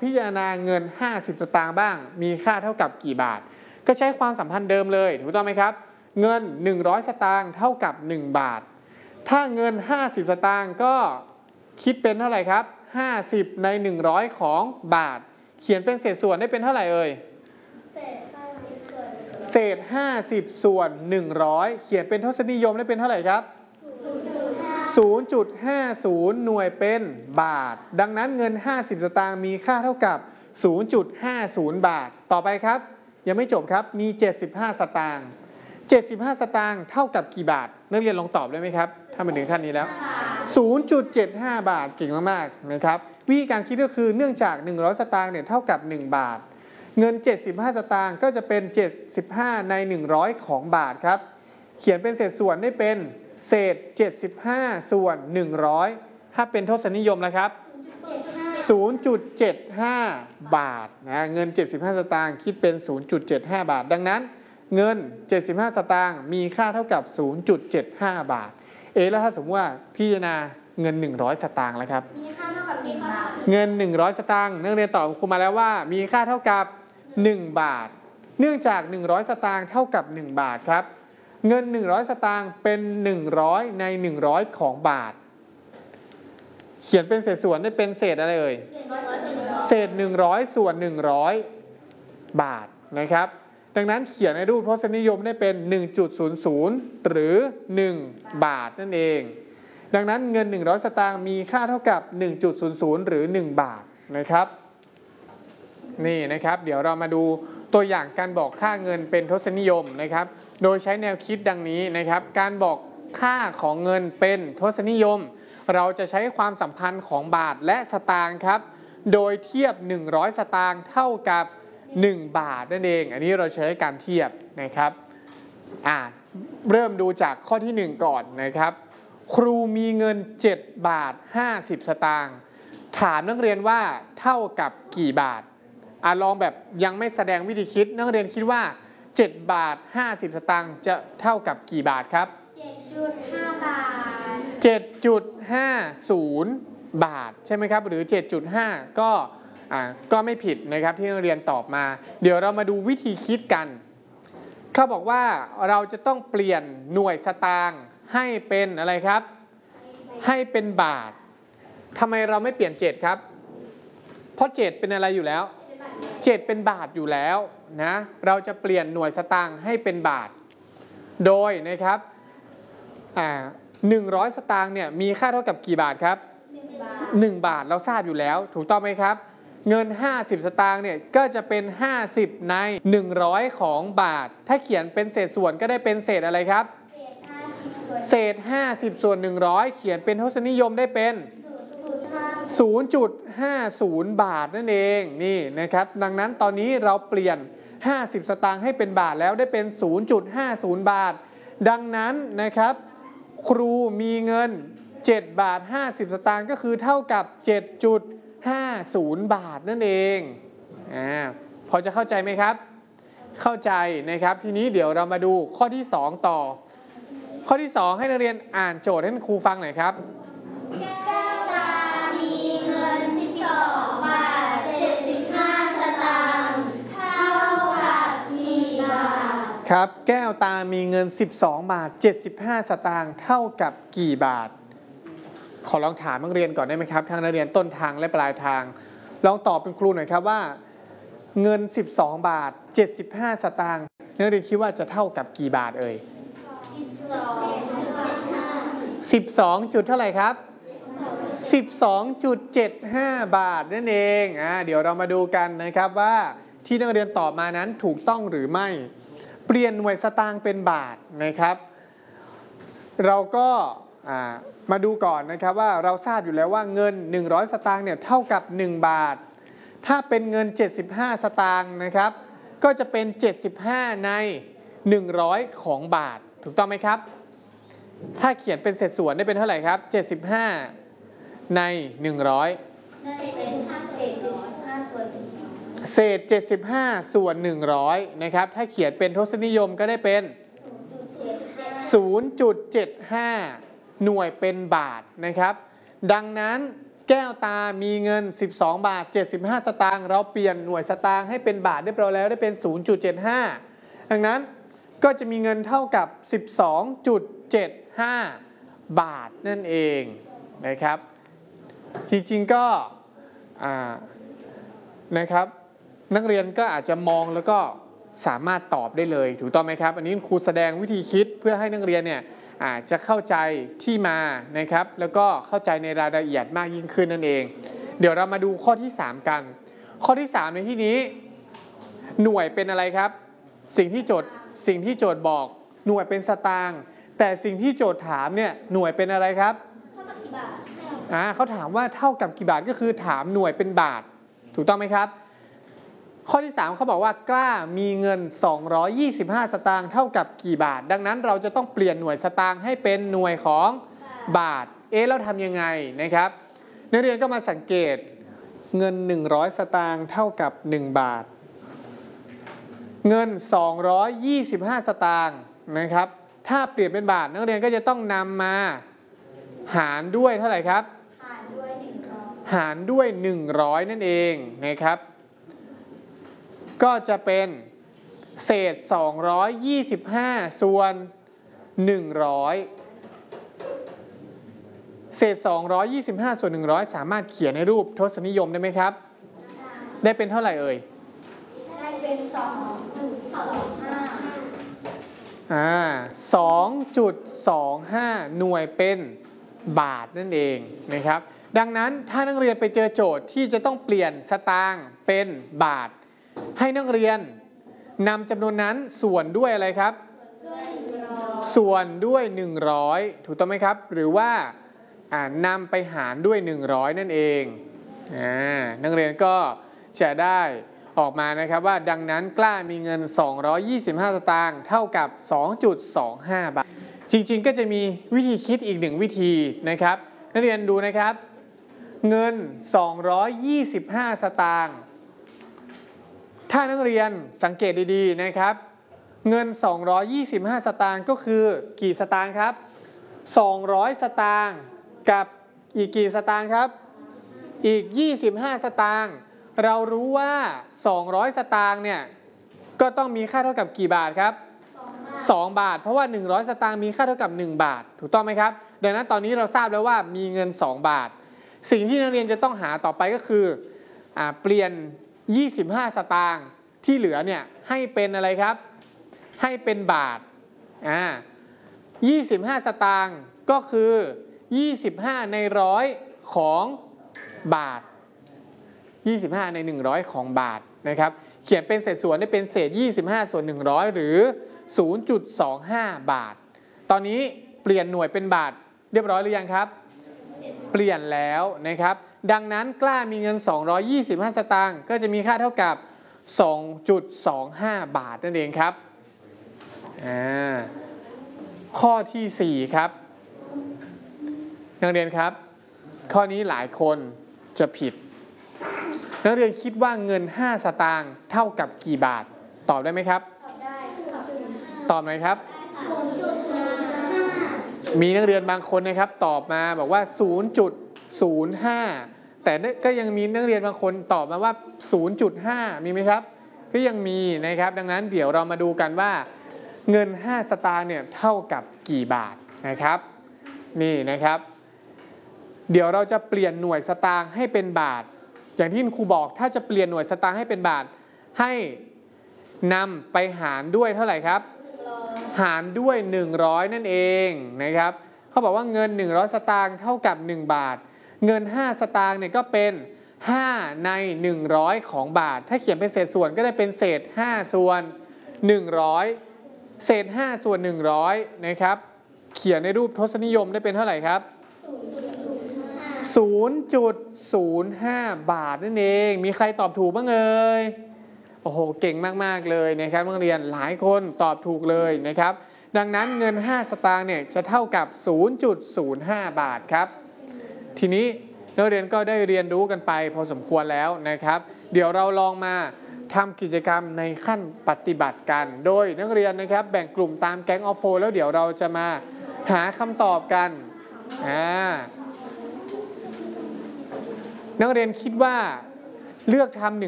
พิจารณาเงิน50สตางค์บ้างมีค่าเท่ากับกี่บาทก็ใช้ความสัมพันธ์เดิมเลยถูกต้องไหมครับเงิน100สตางค์เท่ากับ1บาทถ้าเงิน50สตางค์ก็คิดเป็นเท่าไหร่ครับ50ใน100ของบาทเขียนเป็นเศษส่วนได้เป็นเท่าไหร่เอ่ยเศษ50ส่วน100เขียนเป็นทศนิยมได้เป็นเท่าไหร่ครับ 0.50 หน่วยเป็นบาทดังนั้นเงิน50สตางค์มีค่าเท่ากับ 0.50 บาทต่อไปครับยังไม่จบครับมี75สตางค์75สตางค์เท่ากับกี่บาทนักเรียนลองตอบได้ไหมครับถ้ามาถึงขั้นนี้แล้ว 0.75 บาทเก่งมากๆนะครับวิธีการคิดก็คือเนื่องจาก100สตางค์เนี่ยเท่ากับ1บาทเงิน75สตางค์ก็จะเป็น75ใน100ของบาทครับเขียนเป็นเศษส่วนได้เป็นเศษ75ส่วน100ถ้าเป็นทศนิยมนะครับ 0.75 บาทนะเงิน75สตางค์คิดเป็น 0.75 บาทดังนั้นเงิน75สตางค์มีค่าเท่ากับ 0.75 บาทแล้วถ้าสมมติว่าพิจารณาเงิน100สตางค์แล้วครับมีค่าเท่ากับ1บาทเงิน100สตางค์นักเรียนตอบครูมาแล้วว่ามีค่าเท่ากับ1บาทเนื่องจาก100สตางค์เท่ากับ1บาทครับเงิน100สตางค์เป็น100ใน100ของบาทเขียนเป็นเศษส่วนได้เป็นเศษอะไรเอ่ยเศษ100ส่วน100บาทนะครับดังนั้นเขียนในรูปทศนิยมได้เป็น 1.00 หรือ1บาทนั่นเองดังนั้นเงิน100สตางค์มีค่าเท่ากับ 1.00 หรือ1บาทนะครับนี่นะครับเดี๋ยวเรามาดูตัวอย่างการบอกค่าเงินเป็นทศนิยมนะครับโดยใช้แนวคิดดังนี้นะครับการบอกค่าของเงินเป็นทศนิยมเราจะใช้ความสัมพันธ์ของบาทและสตางค์ครับโดยเทียบ100สตางค์เท่ากับ1บาทนั่นเองอันนี้เราใช้การเทียบนะครับเริ่มดูจากข้อที่1ก่อนนะครับครูมีเงิน7บาท50สตางค์ถามนักเรียนว่าเท่ากับกี่บาทลองแบบยังไม่แสดงวิธีคิดนักเรียนคิดว่า7บาท50สตางค์จะเท่ากับกี่บาทครับ 7.5 บาท 7.50 บาทใช่ไหมครับหรือ 7.5 ก็ไม่ผิดนะครับที่นักเรียนตอบมาเดี๋ยวเรามาดูวิธีคิดกันเขาบอกว่าเราจะต้องเปลี่ยนหน่วยสตางค์ให้เป็นอะไรครับให้เป็นบาททำไมเราไม่เปลี่ยน7ครับเพราะ7เป็นอะไรอยู่แล้ว7เป็นบาทอยู่แล้วนะเราจะเปลี่ยนหน่วยสตางค์ให้เป็นบาทโดยนะครับ100สตางค์เนี่ยมีค่าเท่ากับกี่บาทครับ1บาทเราทราบอยู่แล้วถูกต้องไหมครับเงิน50สตางค์เนี่ยก็จะเป็น50ใน100ของบาทถ้าเขียนเป็นเศษส่วนก็ได้เป็นเศษอะไรครับเศษ50ส่วน100เขียนเป็นทศนิยมได้เป็น 0.50 บาทนั่นเองนี่นะครับดังนั้นตอนนี้เราเปลี่ยน50สตางค์ให้เป็นบาทแล้วได้เป็น 0.50 บาทดังนั้นนะครับครูมีเงิน7บาท50สตางค์ก็คือเท่ากับ 7.50 บาทนั่นเองพอจะเข้าใจไหมครับเข้าใจนะครับทีนี้เดี๋ยวเรามาดูข้อที่2ต่อข้อที่2ให้นักเรียนอ่านโจทย์ให้ครูฟังหน่อยครับแก้วตามีเงิน12บาท75สตางค์เท่ากับกี่บาทครับแก้วตามีเงิน12บาท75สตางค์เท่ากับกี่บาทขอลองถามนักเรียนก่อนได้ไหมครับทั้งนักเรียนต้นทางและปลายทางลองตอบเป็นครูหน่อยครับว่าเงิน12บาท75สตางค์นักเรียนคิดว่าจะเท่ากับกี่บาทเอ่ย12จุดเท่าไหร่ครับ12.75 บาทนั่นเองเดี๋ยวเรามาดูกันนะครับว่าที่นักเรียนตอบมานั้นถูกต้องหรือไม่เปลี่ยนหน่วยสตางค์เป็นบาทนะครับเราก็มาดูก่อนนะครับว่าเราทราบอยู่แล้วว่าเงิน100สตางค์เนี่ยเท่ากับ1บาทถ้าเป็นเงิน75สตางค์นะครับก็จะเป็น75ใน100ของบาทถูกต้องไหมครับถ้าเขียนเป็นเศษส่วนได้เป็นเท่าไหร่ครับ75ใน100เศษ75ส่วน100นะครับถ้าเขียนเป็นทศนิยมก็ได้เป็น 0.75 หน่วยเป็นบาทนะครับดังนั้นแแก้วตามีเงิน12 บาท 75 สตางค์เราเปลี่ยนหน่วยสตางค์ให้เป็นบาทเรียบร้อยแล้วได้เป็น 0.75 ดังนั้นก็จะมีเงินเท่ากับ 12.75 บาทนั่นเองนะครับจริงๆก็นะครับนักเรียนก็อาจจะมองแล้วก็สามารถตอบได้เลยถูกต้องไหมครับอันนี้ครูแสดงวิธีคิดเพื่อให้นักเรียนเนี่ยอาจจะเข้าใจที่มานะครับแล้วก็เข้าใจในรายละเอียดมากยิ่งขึ้นนั่นเองเดี๋ยวเรามาดูข้อที่3กันข้อที่3ในที่นี้หน่วยเป็นอะไรครับสิ่งที่โจทย์บอกหน่วยเป็นสตางค์แต่สิ่งที่โจทย์ถามเนี่ยหน่วยเป็นอะไรครับเท่ากับกี่บาทเขาถามว่าเท่ากับกี่บาทก็คือถามหน่วยเป็นบาทถูกต้องไหมครับข้อที่3เขาบอกว่ากล้ามีเงิน225 สตางค์เท่ากับกี่บาทดังนั้นเราจะต้องเปลี่ยนหน่วยสตางค์ให้เป็นหน่วยของบาทเราทำยังไงนะครับนักเรียนก็มาสังเกตเงิน100 สตางค์เท่ากับ1 บาทเงิน225 สตางค์นะครับถ้าเปลี่ยนเป็นบาทนักเรียนก็จะต้องนำมาหารด้วยเท่าไหร่ครับหารด้วย100นั่นเองนะครับก็จะเป็นเศษ225ส่วน100เศษ225ส่วน100สามารถเขียนในรูปทศนิยมได้ไหมครับได้เป็นเท่าไหร่เอ่ยได้เป็น 2.25 หน่วยเป็นบาทนั่นเองนะครับดังนั้นถ้านักเรียนไปเจอโจทย์ที่จะต้องเปลี่ยนสตางค์เป็นบาทให้นักเรียนนำจำนวนนั้นส่วนด้วยอะไรครับส่วนด้วย100ถูกต้องไหมครับหรือว่านำไปหารด้วย100นั่นเองนักเรียนก็จะได้ออกมานะครับว่าดังนั้นกล้ามีเงิน225 สตางค์เท่ากับ 2.25 บาทจริงๆก็จะมีวิธีคิดอีก1วิธีนะครับนักเรียนดูนะครับเงิน225 สตางค์ถ้านักเรียนสังเกตดีๆนะครับเงิน225 สตางค์ก็คือกี่สตางค์ครับ200 สตางค์กับอีกกี่สตางค์ครับอีก25 สตางค์เรารู้ว่า200 สตางค์เนี่ยก็ต้องมีค่าเท่ากับกี่บาทครับ2 บาทเพราะว่า100 สตางค์มีค่าเท่ากับ1 บาทถูกต้องไหมครับดังนั้นตอนนี้เราทราบแล้วว่ามีเงิน2 บาทสิ่งที่นักเรียนจะต้องหาต่อไปก็คือเปลี่ยน25 สตางค์ที่เหลือเนี่ยให้เป็นอะไรครับให้เป็นบาท25 สตางค์ก็คือ25ใน100ของบาท25ใน100ของบาทนะครับเขียนเป็นเศษส่วนได้เป็นเศษ25ส่วน100หรือ 0.25 บาทตอนนี้เปลี่ยนหน่วยเป็นบาทเรียบร้อยหรือยังครับเปลี่ยนแล้วนะครับดังนั้นกล้ามีเงิน225 สตางค์ก็จะมีค่าเท่ากับ 2.25 บาทนั่นเองครับข้อที่4ครับนักเรียนครับข้อนี้หลายคนจะผิดนักเรียนคิดว่าเงิน5 สตางค์เท่ากับกี่บาทตอบได้ไหมครับตอบได้ตอบไหมครับ มีนักเรียนบางคนนะครับตอบมาบอกว่า 0.05 แต่ก็ยังมีนักเรียนบางคนตอบมาว่า 0.5 มีไหมครับก็ยังมีนะครับดังนั้นเดี๋ยวเรามาดูกันว่าเงิน5 สตางค์เนี่ยเท่ากับกี่บาทนะครับนี่นะครับเดี๋ยวเราจะเปลี่ยนหน่วยสตางค์ให้เป็นบาทอย่างที่ครูบอกถ้าจะเปลี่ยนหน่วยสตางค์ให้เป็นบาทให้นำไปหารด้วยเท่าไหร่ครับหารด้วย100นั่นเองนะครับเขาบอกว่าเงิน100 สตางค์เท่ากับ1 บาทเงิน5 สตางค์เนี่ยก็เป็น5ใน100ของบาทถ้าเขียนเป็นเศษส่วนก็ได้เป็นเศษ5ส่วน100เศษ5ส่วน100นะครับเขียนในรูปทศนิยมได้เป็นเท่าไหร่ครับ0.05 บาทนั่นเองมีใครตอบถูกบ้างเอ่ยโอ้โหเก่งมากๆเลยนะครับนักเรียนหลายคนตอบถูกเลยนะครับดังนั้นเงิน5 สตางค์เนี่ยจะเท่ากับ 0.05 บาทครับทีนี้นักเรียนก็ได้เรียนรู้กันไปพอสมควรแล้วนะครับเดี๋ยวเราลองมาทำกิจกรรมในขั้นปฏิบัติกันโดยนักเรียนนะครับแบ่งกลุ่มตามแก๊งออฟโฟแล้วเดี๋ยวเราจะมาหาคำตอบกันนักเรียนคิดว่าเลือกทำ